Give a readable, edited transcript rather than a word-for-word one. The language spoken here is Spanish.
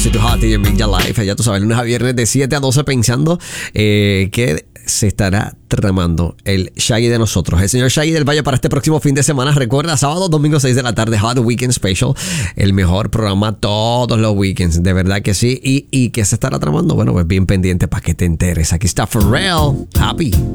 Close to Hot y Media Life. Ya tú sabes, lunes a viernes de 7 a 12 pensando que se estará tramando el Shaggy de nosotros. El señor Shaggy del Valle para este próximo fin de semana. Recuerda, sábado, domingo, 6 de la tarde, Hot Weekend Special. El mejor programa todos los weekends. De verdad que sí. ¿Y qué se estará tramando? Bueno, pues bien pendiente para que te enteres. Aquí está Pharrell. Happy.